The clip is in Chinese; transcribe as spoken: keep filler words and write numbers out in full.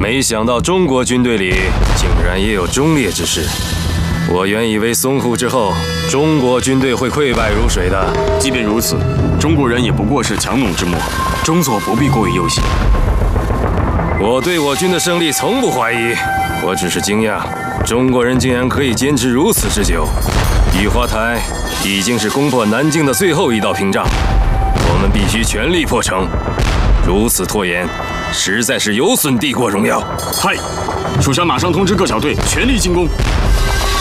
没想到中国军队里竟然也有忠烈之士。我原以为淞沪之后，中国军队会溃败如水的。 即便如此，中国人也不过是强弩之末，中佐不必过于忧心。 我对我军的胜利从不怀疑，我只是惊讶，中国人竟然可以坚持如此之久。雨花台已经是攻破南境的最后一道屏障，我们必须全力破城。如此拖延，实在是有损帝国荣耀。 嗨，属下马上通知各小队全力进攻。